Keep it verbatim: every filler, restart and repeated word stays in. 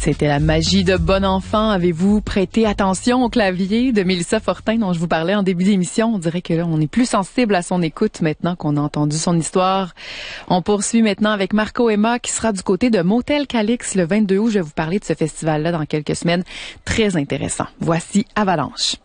C'était la magie de Bon Enfant. Avez-vous prêté attention au clavier de Mélissa Fortin dont je vous parlais en début d'émission? On dirait que là, on est plus sensible à son écoute maintenant qu'on a entendu son histoire. On poursuit maintenant avec Marco Emma qui sera du côté de Motel Calix le vingt-deux août. Je vais vous parler de ce festival-là dans quelques semaines. Très intéressant. Voici Avalanche.